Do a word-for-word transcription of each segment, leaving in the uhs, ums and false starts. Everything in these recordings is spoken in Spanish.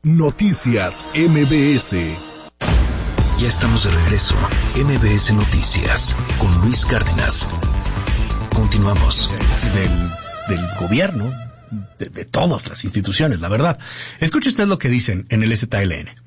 Noticias M B S. Ya estamos de regreso. M B S Noticias con Luis Cárdenas. Continuamos. Del, del gobierno, de, de todas las instituciones, la verdad. Escuche usted lo que dicen en el Z L N.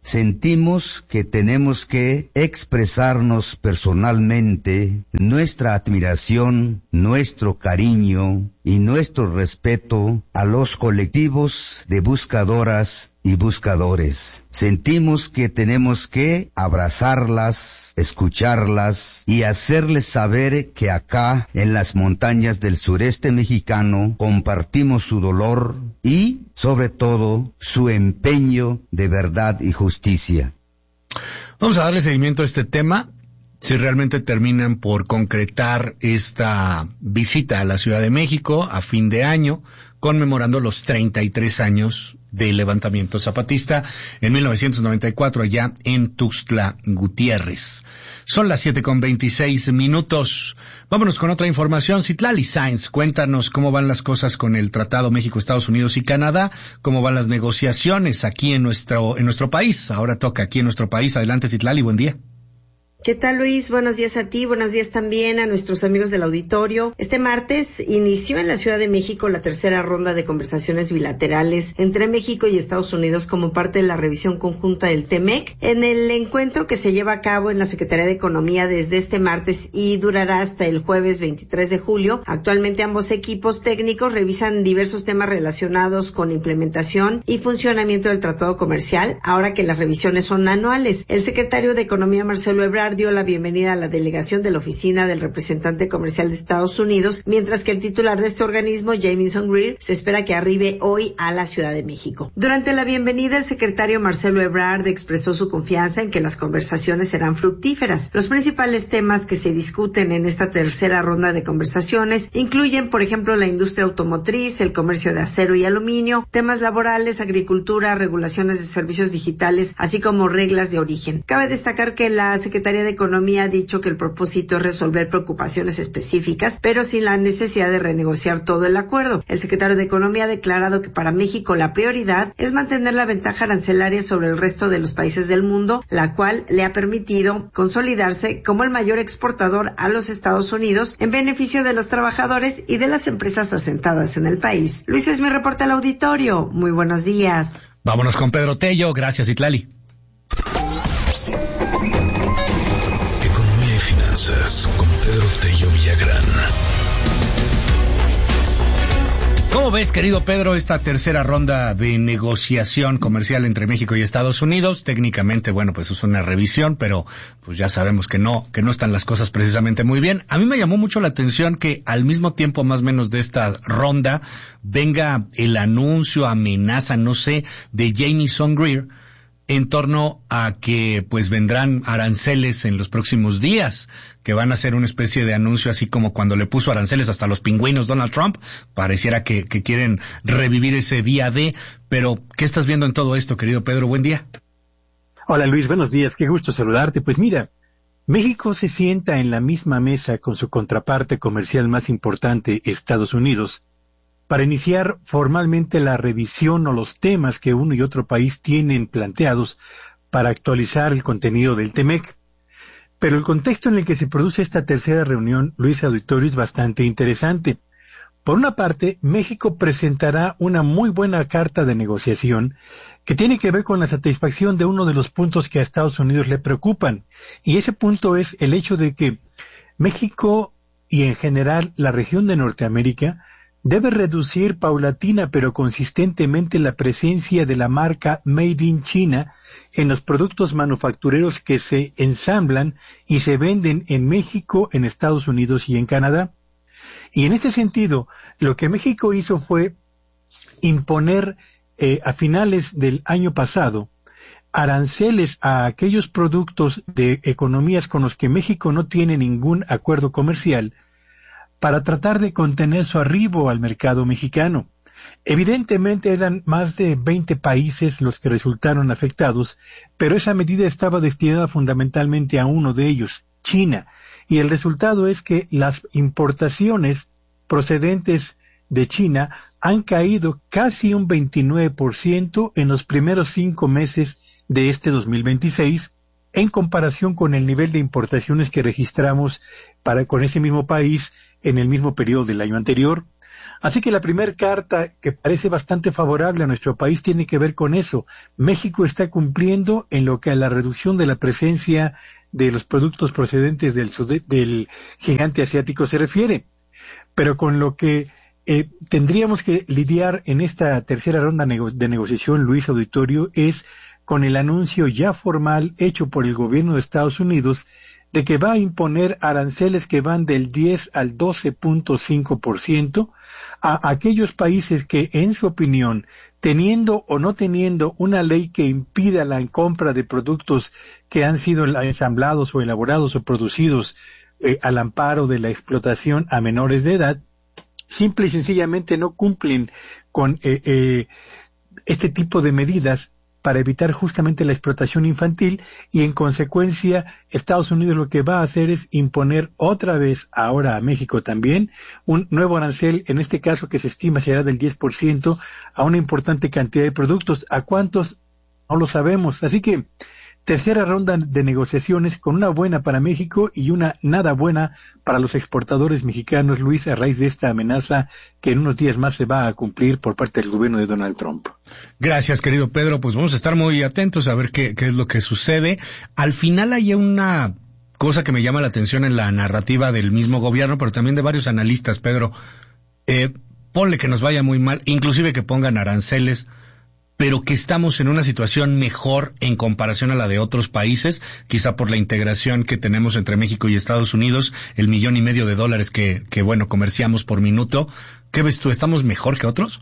Sentimos que tenemos que expresarnos personalmente nuestra admiración, nuestro cariño y nuestro respeto a los colectivos de buscadoras y buscadores. Sentimos que tenemos que abrazarlas, escucharlas y hacerles saber que acá, en las montañas del sureste mexicano, compartimos su dolor y, sobre todo, su empeño de verdad y justicia. Vamos a darle seguimiento a este tema. Si realmente terminan por concretar esta visita a la Ciudad de México a fin de año, conmemorando los treinta y tres años del levantamiento zapatista en mil novecientos noventa y cuatro allá en Tuxtla Gutiérrez. Son las siete con veintiséis minutos. Vámonos con otra información. Citlali Sáenz, cuéntanos cómo van las cosas con el Tratado México, Estados Unidos y Canadá, cómo van las negociaciones aquí en nuestro en nuestro país. Ahora toca aquí en nuestro país. Adelante, Citlali, buen día. ¿Qué tal, Luis? Buenos días a ti, buenos días también a nuestros amigos del auditorio. Este martes inició en la Ciudad de México la tercera ronda de conversaciones bilaterales entre México y Estados Unidos como parte de la revisión conjunta del T M E C. En el encuentro que se lleva a cabo en la Secretaría de Economía desde este martes y durará hasta el jueves veintitrés de julio, actualmente ambos equipos técnicos revisan diversos temas relacionados con implementación y funcionamiento del tratado comercial, ahora que las revisiones son anuales. El secretario de Economía, Marcelo Ebrard, dio la bienvenida a la delegación de la Oficina del Representante Comercial de Estados Unidos, mientras que el titular de este organismo, Jamieson Greer, se espera que arribe hoy a la Ciudad de México. Durante la bienvenida, el secretario Marcelo Ebrard expresó su confianza en que las conversaciones serán fructíferas. Los principales temas que se discuten en esta tercera ronda de conversaciones incluyen, por ejemplo, la industria automotriz, el comercio de acero y aluminio, temas laborales, agricultura, regulaciones de servicios digitales, así como reglas de origen. Cabe destacar que la Secretaría de Economía ha dicho que el propósito es resolver preocupaciones específicas, pero sin la necesidad de renegociar todo el acuerdo. El secretario de Economía ha declarado que para México la prioridad es mantener la ventaja arancelaria sobre el resto de los países del mundo, la cual le ha permitido consolidarse como el mayor exportador a los Estados Unidos en beneficio de los trabajadores y de las empresas asentadas en el país. Luis, es mi reporte al auditorio. Muy buenos días. Vámonos con Pedro Tello. Gracias, Citlali. Con Pedro Tello Villagrán. ¿Cómo ves, querido Pedro, esta tercera ronda de negociación comercial entre México y Estados Unidos? Técnicamente, bueno, pues es una revisión, pero pues ya sabemos que no, que no están las cosas precisamente muy bien. A mí me llamó mucho la atención que al mismo tiempo, más o menos, de esta ronda, venga el anuncio, amenaza, no sé, de Jamieson Greer, en torno a que pues vendrán aranceles en los próximos días, que van a ser una especie de anuncio así como cuando le puso aranceles hasta los pingüinos Donald Trump. Pareciera que, que quieren revivir ese día de, pero ¿qué estás viendo en todo esto, querido Pedro? Buen día. Hola Luis, buenos días, qué gusto saludarte. Pues mira, México se sienta en la misma mesa con su contraparte comercial más importante, Estados Unidos, para iniciar formalmente la revisión o los temas que uno y otro país tienen planteados para actualizar el contenido del T M E C. Pero el contexto en el que se produce esta tercera reunión, Luis Auditorio, es bastante interesante. Por una parte, México presentará una muy buena carta de negociación que tiene que ver con la satisfacción de uno de los puntos que a Estados Unidos le preocupan. Y ese punto es el hecho de que México y en general la región de Norteamérica debe reducir paulatina pero consistentemente la presencia de la marca Made in China en los productos manufactureros que se ensamblan y se venden en México, en Estados Unidos y en Canadá. Y en este sentido, lo que México hizo fue imponer eh, a finales del año pasado aranceles a aquellos productos de economías con los que México no tiene ningún acuerdo comercial, para tratar de contener su arribo al mercado mexicano. Evidentemente eran más de veinte países los que resultaron afectados, pero esa medida estaba destinada fundamentalmente a uno de ellos, China, y el resultado es que las importaciones procedentes de China han caído casi un veintinueve por ciento en los primeros cinco meses de este dos mil veintiséis, en comparación con el nivel de importaciones que registramos para con ese mismo país en el mismo periodo del año anterior. Así que la primera carta, que parece bastante favorable a nuestro país, tiene que ver con eso. México está cumpliendo en lo que a la reducción de la presencia de los productos procedentes del, sud- del gigante asiático se refiere. Pero con lo que eh, tendríamos que lidiar en esta tercera ronda nego- de negociación, Luis Auditorio, es con el anuncio ya formal hecho por el gobierno de Estados Unidos de que va a imponer aranceles que van del diez al doce punto cinco por ciento a aquellos países que, en su opinión, teniendo o no teniendo una ley que impida la compra de productos que han sido ensamblados o elaborados o producidos eh, al amparo de la explotación a menores de edad, simple y sencillamente no cumplen con eh, eh, este tipo de medidas para evitar justamente la explotación infantil, y en consecuencia Estados Unidos lo que va a hacer es imponer otra vez, ahora a México también, un nuevo arancel, en este caso que se estima será del diez por ciento, a una importante cantidad de productos. ¿A cuántos? No lo sabemos. Así que tercera ronda de negociaciones con una buena para México y una nada buena para los exportadores mexicanos, Luis, a raíz de esta amenaza que en unos días más se va a cumplir por parte del gobierno de Donald Trump. Gracias, querido Pedro. Pues vamos a estar muy atentos a ver qué, qué es lo que sucede. Al final hay una cosa que me llama la atención en la narrativa del mismo gobierno, pero también de varios analistas, Pedro. Eh, ponle que nos vaya muy mal, inclusive que pongan aranceles, pero que estamos en una situación mejor en comparación a la de otros países, quizá por la integración que tenemos entre México y Estados Unidos, el millón y medio de dólares que, que bueno, comerciamos por minuto. ¿Qué ves tú? ¿Estamos mejor que otros?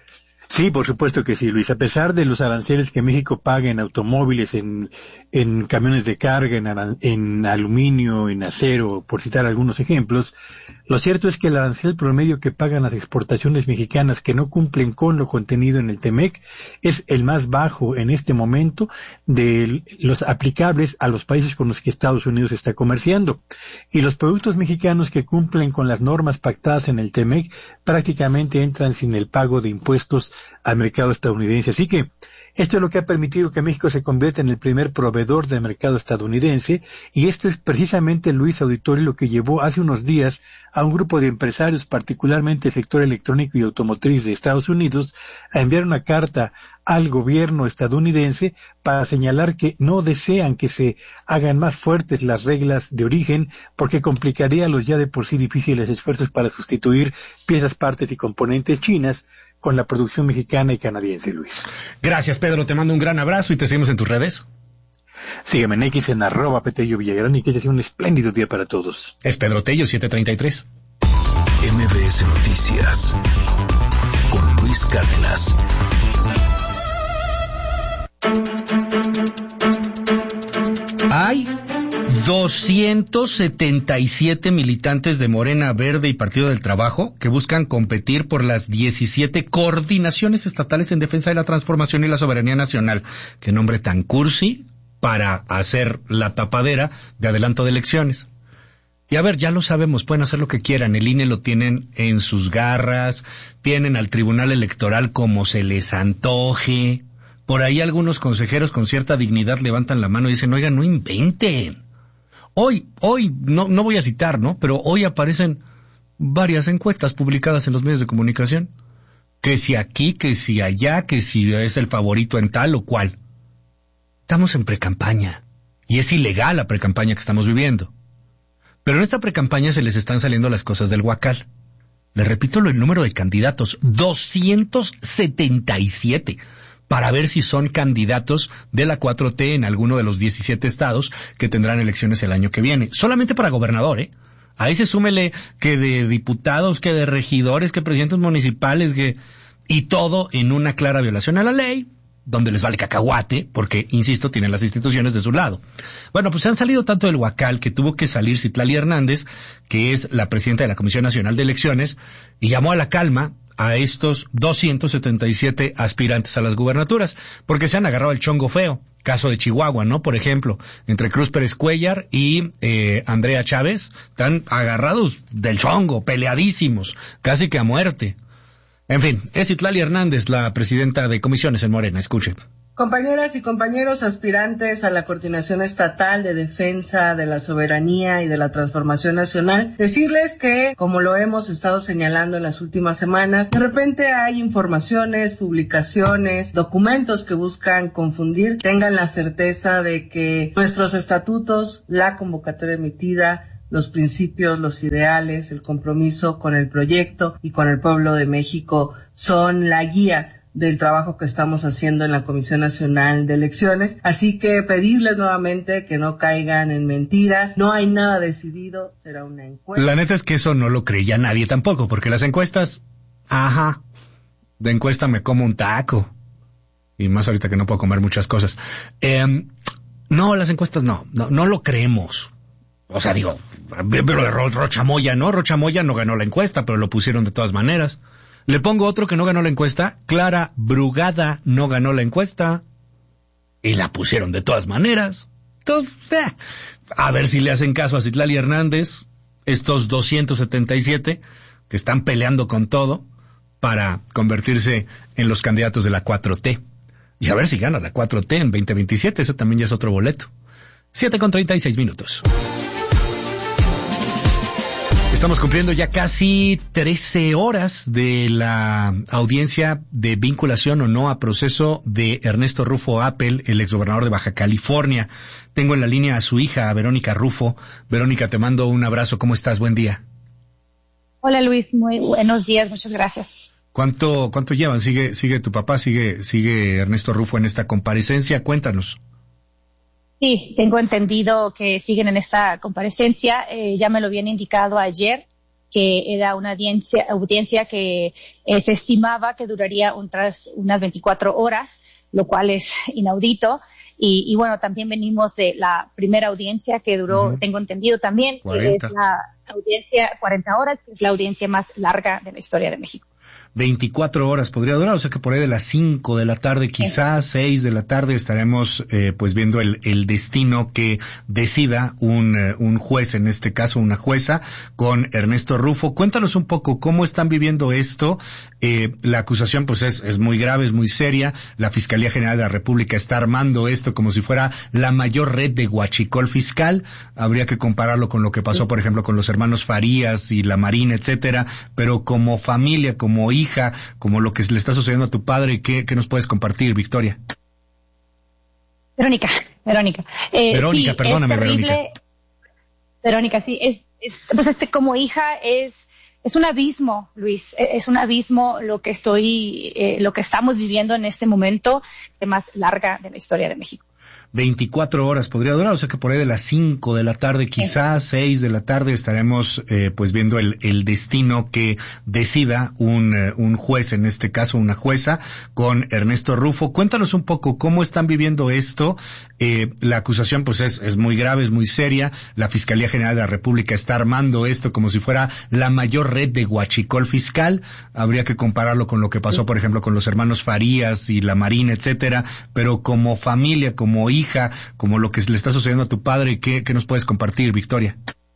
Sí, por supuesto que sí, Luis. A pesar de los aranceles que México paga en automóviles, en, en camiones de carga, en, aran, en aluminio, en acero, por citar algunos ejemplos, lo cierto es que el arancel promedio que pagan las exportaciones mexicanas que no cumplen con lo contenido en el T M E C es el más bajo en este momento de los aplicables a los países con los que Estados Unidos está comerciando. Y los productos mexicanos que cumplen con las normas pactadas en el T M E C prácticamente entran sin el pago de impuestos al mercado estadounidense. Así que esto es lo que ha permitido que México se convierta en el primer proveedor del mercado estadounidense, y esto es precisamente, Luis Auditorio, lo que llevó hace unos días a un grupo de empresarios, particularmente el sector electrónico y automotriz de Estados Unidos, a enviar una carta al gobierno estadounidense para señalar que no desean que se hagan más fuertes las reglas de origen, porque complicaría los ya de por sí difíciles esfuerzos para sustituir piezas, partes y componentes chinas con la producción mexicana y canadiense, Luis. Gracias, Pedro. Te mando un gran abrazo y te seguimos en tus redes. Sígueme en X en arroba Petello Villagrán, y que sea un espléndido día para todos. Es Pedro Tello, siete treinta y tres. M B S Noticias con Luis Cárdenas. Hay doscientos setenta y siete militantes de Morena Verde y Partido del Trabajo que buscan competir por las diecisiete coordinaciones estatales en defensa de la transformación y la soberanía nacional. Qué nombre tan cursi para hacer la tapadera de adelanto de elecciones. Y a ver, ya lo sabemos, pueden hacer lo que quieran, el I N E lo tienen en sus garras, tienen al Tribunal Electoral como se les antoje. Por ahí algunos consejeros con cierta dignidad levantan la mano y dicen, oigan, no inventen. Hoy, hoy, no, no voy a citar, ¿no? Pero hoy aparecen varias encuestas publicadas en los medios de comunicación. Que si aquí, que si allá, que si es el favorito en tal o cual. Estamos en precampaña. Y es ilegal la precampaña que estamos viviendo. Pero en esta precampaña se les están saliendo las cosas del huacal. Les repito el número de candidatos, doscientos setenta y siete, para ver si son candidatos de la cuatro T en alguno de los diecisiete estados que tendrán elecciones el año que viene. Solamente para gobernador, ¿eh? Ahí se súmele que de diputados, que de regidores, que presidentes municipales, que y todo en una clara violación a la ley, donde les vale cacahuate, porque, insisto, tienen las instituciones de su lado. Bueno, pues se han salido tanto del huacal que tuvo que salir Citlali Hernández, que es la presidenta de la Comisión Nacional de Elecciones, y llamó a la calma a estos doscientos setenta y siete aspirantes a las gubernaturas, porque se han agarrado el chongo feo. Caso de Chihuahua, ¿no? Por ejemplo, entre Cruz Pérez Cuellar y eh, Andrea Chávez, están agarrados del chongo, peleadísimos, casi que a muerte. En fin, es Citlali Hernández, la presidenta de comisiones en Morena. Escuchen. Compañeras y compañeros aspirantes a la Coordinación Estatal de Defensa de la Soberanía y de la Transformación Nacional, decirles que, como lo hemos estado señalando en las últimas semanas, de repente hay informaciones, publicaciones, documentos que buscan confundir. Tengan la certeza de que nuestros estatutos, la convocatoria emitida, los principios, los ideales, el compromiso con el proyecto y con el pueblo de México son la guía del trabajo que estamos haciendo en la Comisión Nacional de Elecciones. Así que pedirles nuevamente que no caigan en mentiras. No hay nada decidido, será una encuesta. La neta es que eso no lo creía nadie tampoco, porque las encuestas, ajá, de encuesta me como un taco. Y más ahorita que no puedo comer muchas cosas. Eh, no, las encuestas no, no, no lo creemos. O sea, digo, pero de Rocha Moya, ¿no? Rocha Moya no ganó la encuesta, pero lo pusieron de todas maneras. Le pongo otro que no ganó la encuesta. Clara Brugada no ganó la encuesta. Y la pusieron de todas maneras. Entonces, eh, a ver si le hacen caso a Citlali Hernández, estos doscientos setenta y siete que están peleando con todo para convertirse en los candidatos de la cuatro T. Y a ver si gana la cuatro T en veinte veintisiete. Ese también ya es otro boleto. siete con treinta y seis minutos. Estamos cumpliendo ya casi trece horas de la audiencia de vinculación o no a proceso de Ernesto Rufo Appel, el exgobernador de Baja California. Tengo en la línea a su hija, a Verónica Rufo. Verónica, te mando un abrazo. ¿Cómo estás? Buen día. Hola Luis, muy buenos días, muchas gracias. ¿Cuánto cuánto llevan? ¿Sigue sigue tu papá? ¿Sigue sigue Ernesto Rufo en esta comparecencia? Cuéntanos. Sí, tengo entendido que siguen en esta comparecencia. Eh, ya me lo habían indicado ayer, que era una audiencia, audiencia que eh, se estimaba que duraría un tras, unas veinticuatro horas, lo cual es inaudito. Y, y bueno, también venimos de la primera audiencia que duró, uh-huh. tengo entendido también, que es la audiencia cuarenta horas, que es la audiencia más larga de la historia de México. veinticuatro horas podría durar, o sea que por ahí de las cinco de la tarde, quizás seis de la tarde, estaremos eh, pues viendo el, el destino que decida un, eh, un juez, en este caso una jueza, con Ernesto Rufo. Cuéntanos un poco cómo están viviendo esto. Eh, la acusación pues es, es muy grave, es muy seria. La Fiscalía General de la República está armando esto como si fuera la mayor red de huachicol fiscal. Habría que compararlo con lo que pasó, por ejemplo, con los hermanos Farías y la Marina, etcétera, pero como familia, como hija, como lo que le está sucediendo a tu padre, ¿qué, qué nos puedes compartir, Victoria? Verónica, Verónica. Eh, Verónica, sí, perdóname, es terrible. Verónica. Verónica, sí, es, es, pues este, como hija es, es un abismo, Luis, es un abismo lo que estoy, eh, lo que estamos viviendo en este momento, de más larga de la historia de México. veinticuatro horas podría durar, o sea que por ahí de las cinco de la tarde, quizás seis de la tarde, estaremos eh, pues viendo el, el destino que decida un, eh, un juez, en este caso una jueza, con Ernesto Rufo. Cuéntanos un poco cómo están viviendo esto. Eh, la acusación pues es, es muy grave, es muy seria. La Fiscalía General de la República está armando esto como si fuera la mayor red de huachicol fiscal. Habría que compararlo con lo que pasó, por ejemplo, con los hermanos Farías y la Marina, etcétera, pero como familia, como hija, como lo que le está sucediendo a tu padre, ¿qué, qué nos puedes compartir, Victoria?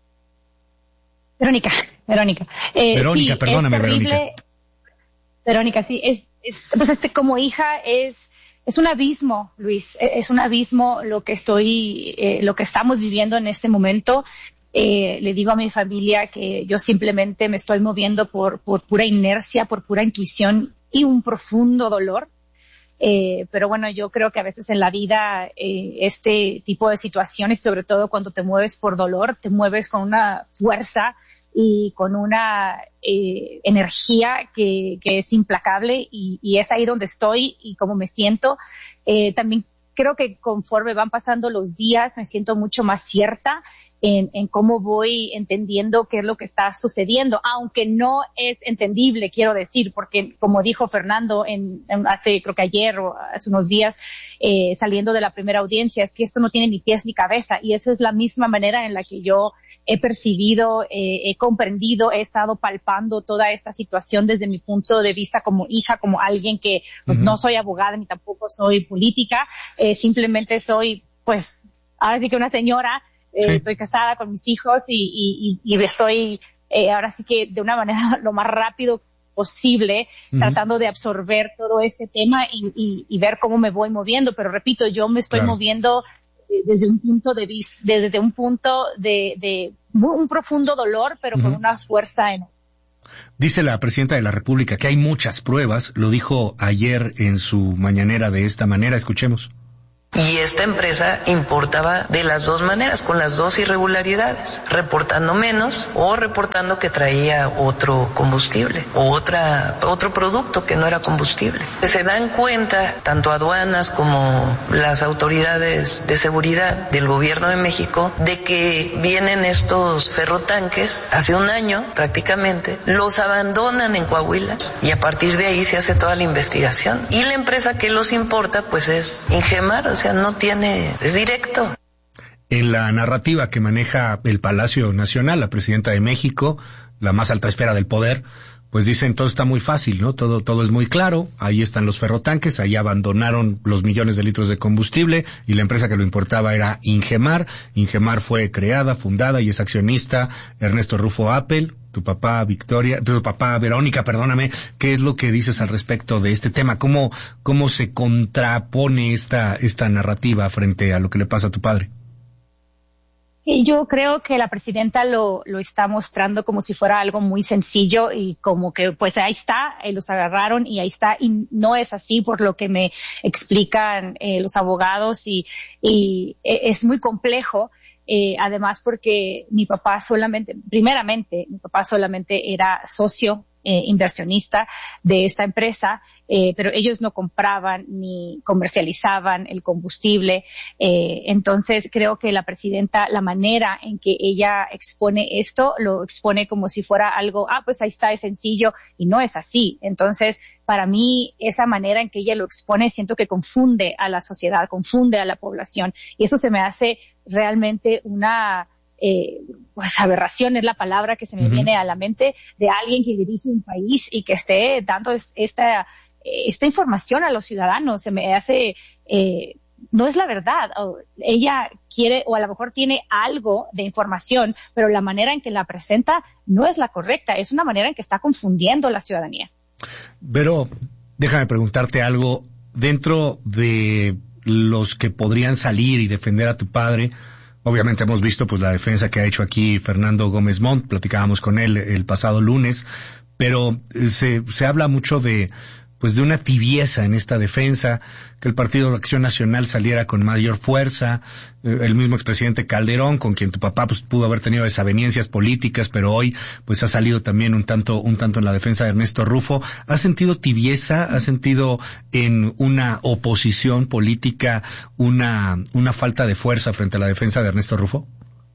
Verónica, Verónica. Eh, Verónica, sí, perdóname, es terrible. Verónica. Verónica, sí, es, es, pues este, como hija es, es un abismo, Luis, es un abismo lo que estoy, eh, lo que estamos viviendo en este momento. Eh, le digo a mi familia que yo simplemente me estoy moviendo por, por pura inercia, por pura intuición y un profundo dolor. Eh, pero bueno, yo creo que a veces en la vida eh, este tipo de situaciones, sobre todo cuando te mueves por dolor, te mueves con una fuerza y con una eh, energía que, que es implacable y, y es ahí donde estoy y cómo me siento. Eh, también creo que conforme van pasando los días me siento mucho más cierta En, en cómo voy entendiendo qué es lo que está sucediendo, aunque no es entendible, quiero decir, porque como dijo Fernando en, en hace, creo que ayer o hace unos días, eh, saliendo de la primera audiencia, es que esto no tiene ni pies ni cabeza, y esa es la misma manera en la que yo he percibido, eh, he comprendido, he estado palpando toda esta situación desde mi punto de vista como hija, como alguien que pues, uh-huh. no soy abogada ni tampoco soy política, eh, simplemente soy, pues, ahora sí que una señora. Eh, sí. Estoy casada con mis hijos y, y, y estoy eh, ahora sí que de una manera lo más rápido posible, uh-huh. tratando de absorber todo este tema y, y, y ver cómo me voy moviendo. Pero repito, yo me estoy claro. moviendo desde un punto de vista, desde un punto de, de un profundo dolor, pero uh-huh. con una fuerza enorme. Dice la presidenta de la República que hay muchas pruebas, lo dijo ayer en su mañanera de esta manera, escuchemos. Y esta empresa importaba de las dos maneras, con las dos irregularidades, reportando menos o reportando que traía otro combustible o otra otro producto que no era combustible. Se dan cuenta tanto aduanas como las autoridades de seguridad del gobierno de México de que vienen estos ferrotanques hace un año prácticamente, los abandonan en Coahuila y a partir de ahí se hace toda la investigación. Y la empresa que los importa pues es Ingemar, o sea, no tiene, es directo. En la narrativa que maneja el Palacio Nacional, la presidenta de México, la más alta esfera del poder, pues dicen todo está muy fácil, ¿no? Todo, todo es muy claro, ahí están los ferrotanques, ahí abandonaron los millones de litros de combustible y la empresa que lo importaba era Ingemar. Ingemar fue creada, fundada y es accionista Ernesto Rufo Appel. Tu papá Victoria, tu papá Verónica, perdóname, ¿qué es lo que dices al respecto de este tema? ¿Cómo, cómo se contrapone esta, esta narrativa frente a lo que le pasa a tu padre? Yo creo que la presidenta lo, lo está mostrando como si fuera algo muy sencillo y como que pues ahí está, eh, los agarraron y ahí está, y no es así por lo que me explican eh, los abogados y, y es muy complejo. Eh, además porque mi papá solamente, primeramente, mi papá solamente era socio eh, inversionista de esta empresa, eh, pero ellos no compraban ni comercializaban el combustible. Eh, entonces creo que la presidenta, la manera en que ella expone esto, lo expone como si fuera algo, ah, pues ahí está, es sencillo, y no es así. Entonces, para mí, esa manera en que ella lo expone, siento que confunde a la sociedad, confunde a la población, y eso se me hace realmente una eh, pues aberración, es la palabra que se me uh-huh. viene a la mente, de alguien que dirige un país y que esté dando esta esta información a los ciudadanos. Se me hace eh, no es la verdad. O ella quiere, o a lo mejor tiene algo de información, pero la manera en que la presenta no es la correcta, es una manera en que está confundiendo a la ciudadanía. Pero déjame preguntarte algo. Dentro de los que podrían salir y defender a tu padre, obviamente hemos visto pues la defensa que ha hecho aquí Fernando Gómez Montt, platicábamos con él el pasado lunes, pero se, se habla mucho de pues de una tibieza en esta defensa, que el Partido de Acción Nacional saliera con mayor fuerza, eh, el mismo expresidente Calderón, con quien tu papá pues pudo haber tenido desavenencias políticas, pero hoy pues ha salido también un tanto un tanto en la defensa de Ernesto Rufo. ¿Has sentido tibieza? ¿Has sentido en una oposición política una una falta de fuerza frente a la defensa de Ernesto Rufo?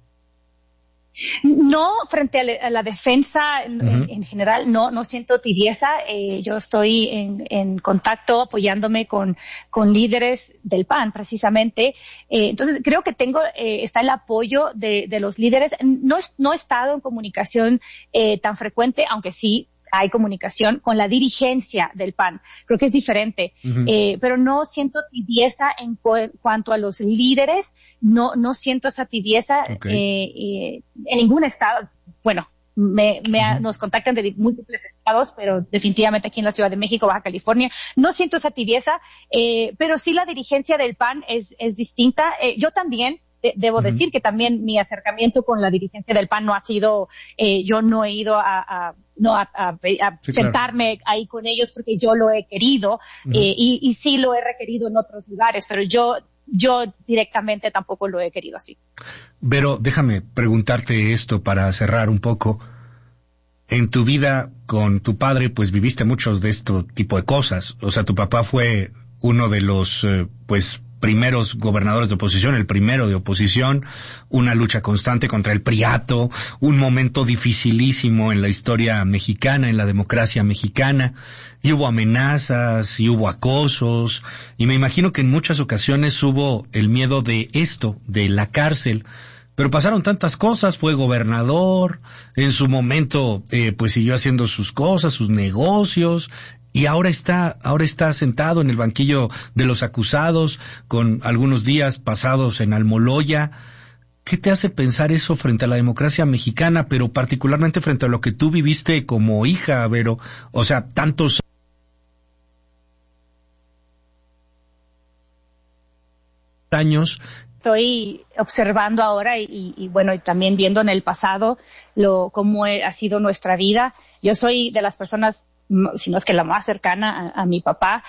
No, frente a, le, a la defensa en, uh-huh. en, en general, no, no siento tibieza. Eh, yo estoy en, en contacto apoyándome con, con líderes del P A N, precisamente. Eh, entonces, creo que tengo, eh, está el apoyo de, de los líderes. No, no he estado en comunicación eh, tan frecuente, aunque sí hay comunicación con la dirigencia del P A N. Creo que es diferente. Uh-huh. Eh, pero no siento tibieza en cu- cuanto a los líderes. No, no siento esa tibieza okay. eh, eh, en ningún estado. Bueno, me, me uh-huh. nos contactan de múltiples estados, pero definitivamente aquí en la Ciudad de México, Baja California, no siento esa tibieza, eh, pero sí la dirigencia del P A N es, es distinta. Eh, yo también de, debo uh-huh. decir que también mi acercamiento con la dirigencia del P A N no ha sido, eh, yo no he ido a, a no a, a, a sí, sentarme claro. ahí con ellos porque yo lo he querido, uh-huh. eh, y, y sí lo he requerido en otros lugares, pero yo yo directamente tampoco lo he querido así. Pero déjame preguntarte esto para cerrar un poco. En tu vida con tu padre, pues viviste muchos de este tipo de cosas. O sea, tu papá fue uno de los, eh, pues, primeros gobernadores de oposición, el primero de oposición, una lucha constante contra el priato, un momento dificilísimo en la historia mexicana, en la democracia mexicana, y hubo amenazas, y hubo acosos, y me imagino que en muchas ocasiones hubo el miedo de esto, de la cárcel. Pero pasaron tantas cosas, fue gobernador, en su momento eh, pues siguió haciendo sus cosas, sus negocios, y ahora está, ahora está sentado en el banquillo de los acusados, con algunos días pasados en Almoloya. ¿Qué te hace pensar eso frente a la democracia mexicana, pero particularmente frente a lo que tú viviste como hija, Vero? O sea, tantos años. Estoy observando ahora y, y, y bueno, y también viendo en el pasado lo cómo he, ha sido nuestra vida. Yo soy de las personas, si no es que la más cercana a, a mi papá,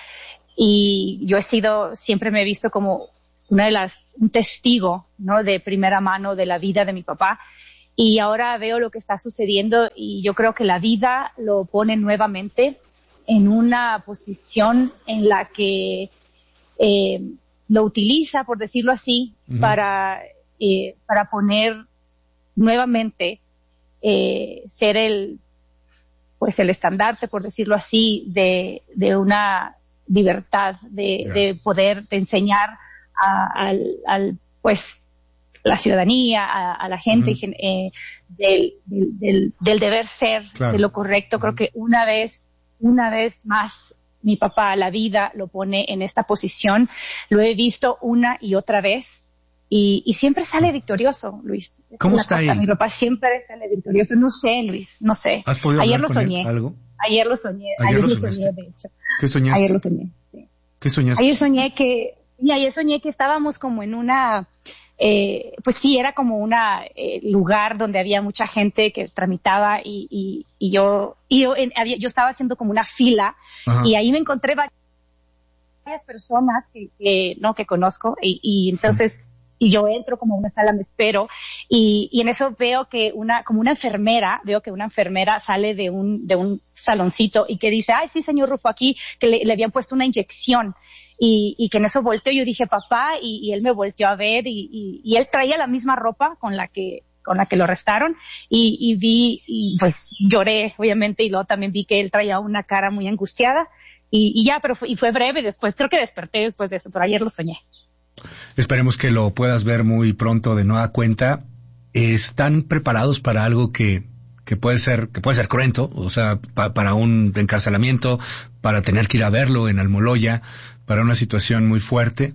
y yo he sido, siempre me he visto como una de las, un testigo, ¿no?, de primera mano de la vida de mi papá, y ahora veo lo que está sucediendo y yo creo que la vida lo pone nuevamente en una posición en la que eh, lo utiliza, por decirlo así, uh-huh. para, eh, para poner nuevamente, eh, ser el, pues el estandarte, por decirlo así, de, de una libertad, de, yeah. de poder de enseñar a, al, al, pues, la ciudadanía, a, a la gente, uh-huh. eh, del, del, del deber ser, claro. de lo correcto. Uh-huh. Creo que una vez, una vez más, mi papá, la vida, lo pone en esta posición. Lo he visto una y otra vez y, y siempre sale victorioso, Luis. ¿Cómo está cosa. él? Mi papá siempre sale victorioso. No sé, Luis, no sé. ¿Has podido Ayer hablar lo con soñé. él algo? Ayer lo soñé. Ayer, Ayer lo, lo soñé, de hecho. ¿Qué soñaste? Ayer lo soñé, sí. ¿Qué soñaste? Ayer soñé que, y ayer soñé que estábamos como en una, eh, pues sí, era como una eh, lugar donde había mucha gente que tramitaba y, y, y yo, y yo, en, había, yo estaba haciendo como una fila. Ajá. Y ahí me encontré varias personas que, que no que conozco y, y entonces uh-huh. y yo entro como a una sala, me espero y, y en eso veo que una como una enfermera veo que una enfermera sale de un de un saloncito y que dice, ay sí señor Rufo, aquí que le, le habían puesto una inyección y, y que en eso volteo, yo dije papá y, y él me volteó a ver y, y, y él traía la misma ropa con la que con la que lo arrestaron y, y vi y pues lloré obviamente y luego también vi que él traía una cara muy angustiada. Y, y ya, pero fue, y fue breve después, creo que desperté después de eso, pero ayer lo soñé. Esperemos que lo puedas ver muy pronto de nueva cuenta. ¿Están preparados para algo que, que puede ser, que puede ser cruento? O sea, pa, para un encarcelamiento, para tener que ir a verlo en Almoloya, para una situación muy fuerte.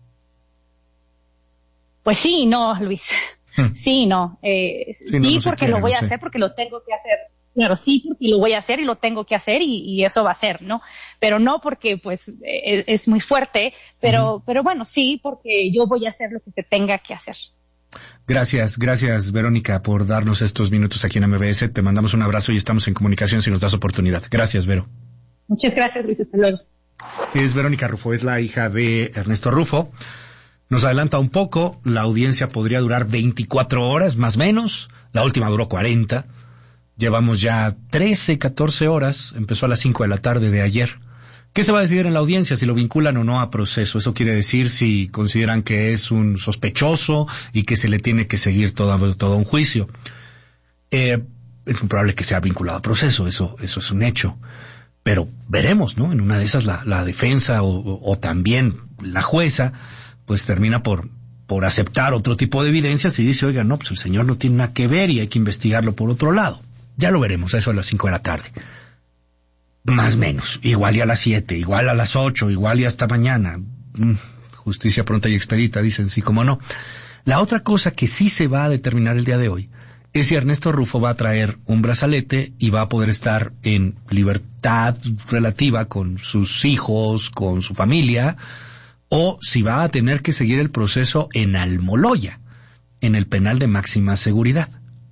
Pues sí y no, Luis. Hmm. Sí y no. Eh, sí, sí no, no porque quiere, lo voy no a sé. hacer, porque lo tengo que hacer. Claro, sí, porque lo voy a hacer y lo tengo que hacer y, y eso va a ser, ¿no? Pero no porque, pues, es, es muy fuerte, pero, uh-huh. pero bueno, sí, porque yo voy a hacer lo que se tenga que hacer. Gracias, gracias, Verónica, por darnos estos minutos aquí en M B S. Te mandamos un abrazo y estamos en comunicación si nos das oportunidad. Gracias, Vero. Muchas gracias, Luis. Hasta luego. Es Verónica Rufo, es la hija de Ernesto Rufo. Nos adelanta un poco, la audiencia podría durar veinticuatro horas, más o menos. La última duró cuarenta. Llevamos ya trece, catorce horas, empezó a las cinco de la tarde de ayer. ¿Qué se va a decidir en la audiencia? Si lo vinculan o no a proceso. Eso quiere decir si consideran que es un sospechoso y que se le tiene que seguir todo, todo un juicio. Eh, es muy probable que sea vinculado a proceso, eso, eso es un hecho. Pero veremos, ¿no? En una de esas la, la defensa o, o, o también la jueza, pues termina por, por aceptar otro tipo de evidencias y dice, oiga, no, pues el señor no tiene nada que ver y hay que investigarlo por otro lado. Ya lo veremos, eso a las cinco de la tarde. Más o menos, igual y a las siete, igual a las ocho, igual y hasta mañana. Justicia pronta y expedita, dicen, sí, como no. La otra cosa que sí se va a determinar el día de hoy es si Ernesto Rufo va a traer un brazalete y va a poder estar en libertad relativa con sus hijos, con su familia, o si va a tener que seguir el proceso en Almoloya, en el penal de máxima seguridad.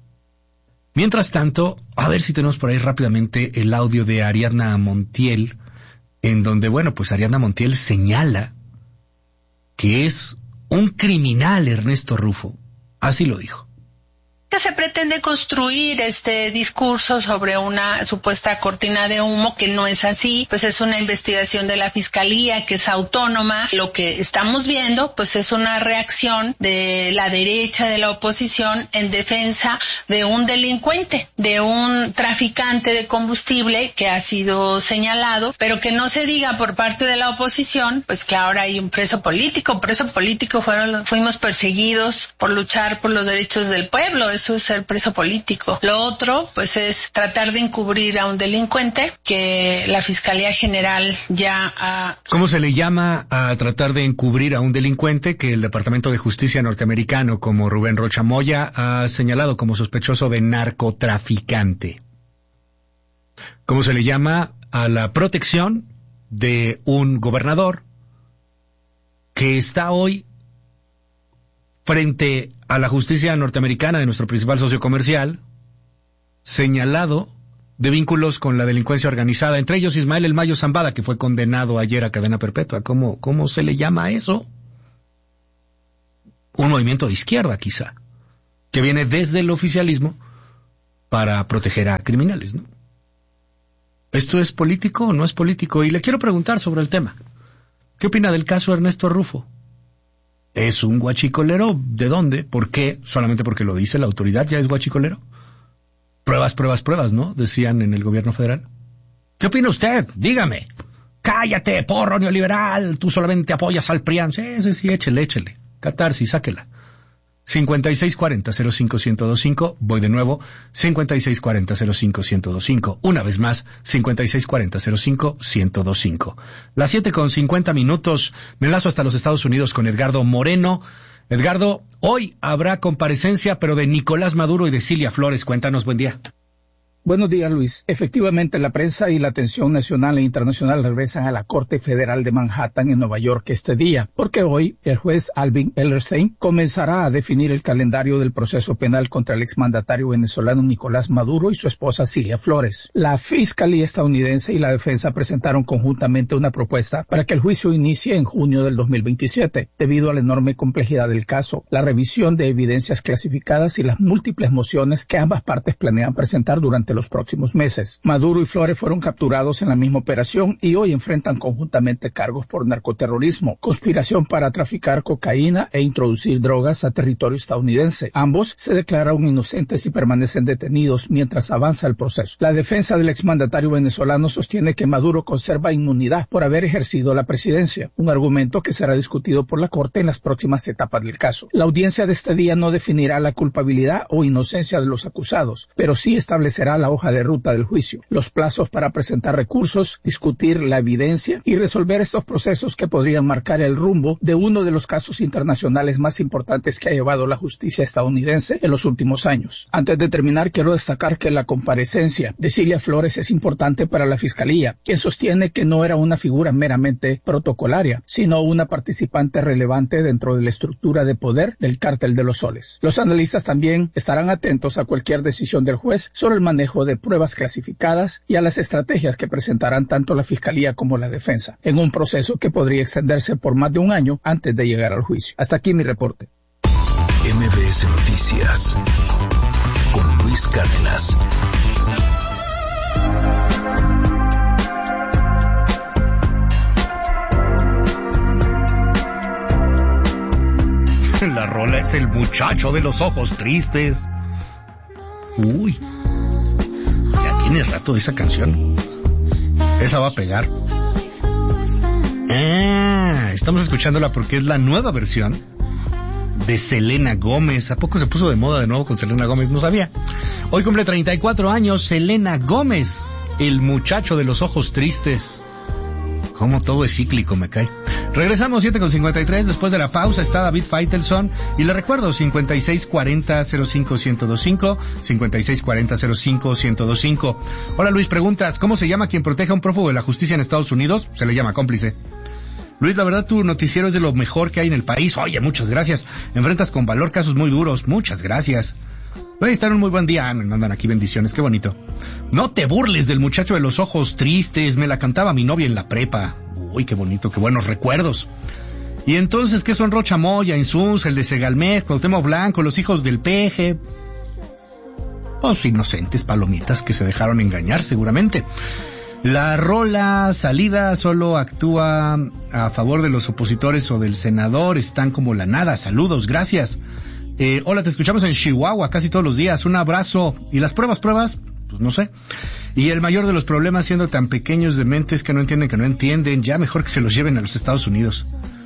Mientras tanto, a ver si tenemos por ahí rápidamente el audio de Ariadna Montiel, en donde, bueno, pues Ariadna Montiel señala que es un criminal Ernesto Rufo. Así lo dijo. Que se pretende construir este discurso sobre una supuesta cortina de humo que no es así, pues es una investigación de la Fiscalía que es autónoma. Lo que estamos viendo pues es una reacción de la derecha de la oposición en defensa de un delincuente, de un traficante de combustible que ha sido señalado, pero que no se diga por parte de la oposición pues que ahora hay un preso político, preso político fueron, fuimos perseguidos por luchar por los derechos del pueblo. Eso eso es ser preso político. Lo otro, pues, es tratar de encubrir a un delincuente que la Fiscalía General ya ha... ¿Cómo se le llama a tratar de encubrir a un delincuente que el Departamento de Justicia norteamericano, como Rubén Rocha Moya, ha señalado como sospechoso de narcotraficante? ¿Cómo se le llama a la protección de un gobernador que está hoy frente a la justicia norteamericana de nuestro principal socio comercial, señalado de vínculos con la delincuencia organizada, entre ellos Ismael El Mayo Zambada, que fue condenado ayer a cadena perpetua? ¿Cómo, cómo se le llama a eso? Un movimiento de izquierda, quizá, que viene desde el oficialismo para proteger a criminales, ¿no? ¿Esto es político o no es político? Y le quiero preguntar sobre el tema. ¿Qué opina del caso Ernesto Rufo? ¿Es un guachicolero? ¿De dónde? ¿Por qué? ¿Solamente porque lo dice la autoridad ya es guachicolero? Pruebas, pruebas, pruebas, ¿no? Decían en el gobierno federal. ¿Qué opina usted? Dígame. Cállate, porro neoliberal. Tú solamente apoyas al P R I A N. Sí, sí, sí, échele, échele. Catarsis, sáquela. cincuenta y seis cuarenta cero cinco ciento veinticinco. Voy de nuevo. cincuenta y seis cuarenta cero cinco ciento veinticinco. Una vez más. cincuenta y seis cuarenta cero cinco ciento veinticinco. Las siete con cincuenta minutos. Me enlazo hasta los Estados Unidos con Edgardo Moreno. Edgardo, hoy habrá comparecencia, pero de Nicolás Maduro y de Cilia Flores. Cuéntanos, buen día. Buenos días, Luis. Efectivamente, la prensa y la atención nacional e internacional regresan a la Corte Federal de Manhattan en Nueva York este día, porque hoy el juez Alvin Hellerstein comenzará a definir el calendario del proceso penal contra el exmandatario venezolano Nicolás Maduro y su esposa Cilia Flores. La Fiscalía estadounidense y la defensa presentaron conjuntamente una propuesta para que el juicio inicie en junio del dos mil veintisiete, debido a la enorme complejidad del caso, la revisión de evidencias clasificadas y las múltiples mociones que ambas partes planean presentar durante los próximos meses. Maduro y Flores fueron capturados en la misma operación y hoy enfrentan conjuntamente cargos por narcoterrorismo, conspiración para traficar cocaína e introducir drogas a territorio estadounidense. Ambos se declararon inocentes y permanecen detenidos mientras avanza el proceso. La defensa del exmandatario venezolano sostiene que Maduro conserva inmunidad por haber ejercido la presidencia, un argumento que será discutido por la Corte en las próximas etapas del caso. La audiencia de este día no definirá la culpabilidad o inocencia de los acusados, pero sí establecerá la hoja de ruta del juicio, los plazos para presentar recursos, discutir la evidencia y resolver estos procesos que podrían marcar el rumbo de uno de los casos internacionales más importantes que ha llevado la justicia estadounidense en los últimos años. Antes de terminar, quiero destacar que la comparecencia de Cilia Flores es importante para la Fiscalía, quien sostiene que no era una figura meramente protocolaria, sino una participante relevante dentro de la estructura de poder del Cártel de los Soles. Los analistas también estarán atentos a cualquier decisión del juez sobre el manejo de pruebas clasificadas y a las estrategias que presentarán tanto la Fiscalía como la defensa, en un proceso que podría extenderse por más de un año antes de llegar al juicio. Hasta aquí mi reporte. M B S Noticias con Luis Cárdenas. La rola es El muchacho de los ojos tristes. Uy, ya tiene rato esa canción. Esa va a pegar. Ah, estamos escuchándola porque es la nueva versión de Selena Gómez. ¿A poco se puso de moda de nuevo con Selena Gómez? No sabía. Hoy cumple treinta y cuatro años Selena Gómez, El muchacho de los ojos tristes. Como todo es cíclico, me cae. Regresamos siete con cincuenta y tres. Después de la pausa está David Feitelson. Y le recuerdo, cincuenta y seis cuarenta cero cinco ciento veinticinco, cincuenta y seis cuarenta cero cinco ciento veinticinco. Hola Luis, preguntas, ¿cómo se llama quien protege a un prófugo de la justicia en Estados Unidos? Se le llama cómplice. Luis, la verdad tu noticiero es de lo mejor que hay en el país. Oye, muchas gracias. Enfrentas con valor casos muy duros. Muchas gracias. Voy a estar un muy buen día. Me mandan aquí bendiciones, qué bonito. No te burles del muchacho de los ojos tristes. Me la cantaba mi novia en la prepa. Uy, qué bonito, qué buenos recuerdos. Y entonces, ¿qué son Rocha Moya, Insuns, el de Segalmez, Cuauhtémoc Blanco, los hijos del Peje? Pues inocentes palomitas que se dejaron engañar seguramente. La rola salida solo actúa a favor de los opositores o del senador. Están como la nada. Saludos, gracias. Eh, hola, te escuchamos en Chihuahua casi todos los días. Un abrazo. ¿Y las pruebas, pruebas? Pues no sé. Y el mayor de los problemas siendo tan pequeños de mentes que no entienden que no entienden, ya mejor que se los lleven a los Estados Unidos.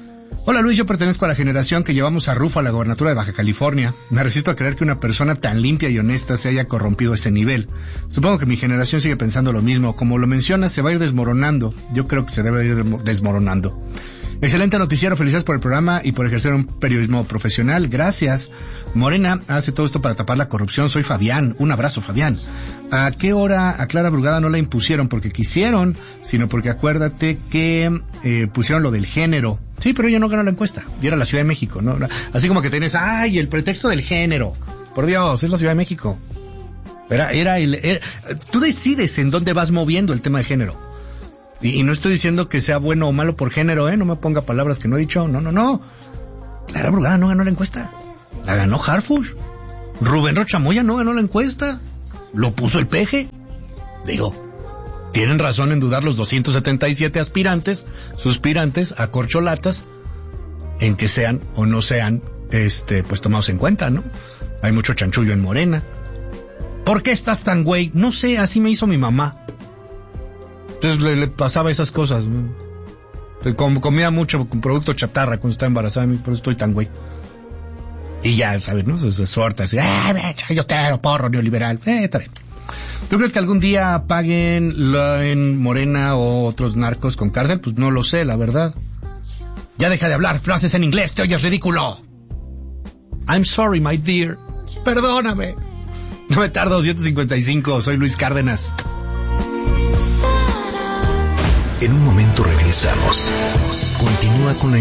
Hola Luis, yo pertenezco a la generación que llevamos a Rufo a la gobernatura de Baja California. Me resisto a creer que una persona tan limpia y honesta se haya corrompido a ese nivel. Supongo que mi generación sigue pensando lo mismo. Como lo mencionas, se va a ir desmoronando. Yo creo que se debe ir desmoronando. Excelente noticiero, felicidades por el programa y por ejercer un periodismo profesional. Gracias. Morena hace todo esto para tapar la corrupción. Soy Fabián. Un abrazo, Fabián. ¿A qué hora a Clara Brugada no la impusieron porque quisieron, sino porque acuérdate que eh, pusieron lo del género? Sí, pero ella no ganó la encuesta. Y era la Ciudad de México, ¿no? Así como que tienes, ay, el pretexto del género. Por Dios, es la Ciudad de México. Era, era el, era, tú decides en dónde vas moviendo el tema de género. Y, y no estoy diciendo que sea bueno o malo por género, ¿eh? No me ponga palabras que no he dicho. No, no, no. Clara Brugada no ganó la encuesta. La ganó Harfuch. Rubén Rocha Moya no ganó la encuesta. Lo puso el peje. Digo, tienen razón en dudar los doscientos setenta y siete aspirantes, suspirantes a corcholatas, en que sean o no sean, este, pues tomados en cuenta, ¿no? Hay mucho chanchullo en Morena. ¿Por qué estás tan güey? No sé, así me hizo mi mamá. Entonces le, le pasaba esas cosas, ¿no? Com, comía mucho producto chatarra cuando estaba embarazada, por eso estoy tan güey. Y ya, ¿sabes, no? Se, se suelta así, ¡ah, yo te quiero, porro neoliberal! Eh, está bien. ¿Tú crees que algún día paguen la, en Morena o otros narcos con cárcel? Pues no lo sé, la verdad. Ya deja de hablar frases en inglés, te oyes ridículo. I'm sorry, my dear. Perdóname. No me tardo, doscientos cincuenta y cinco, soy Luis Cárdenas. En un momento regresamos. Continúa con la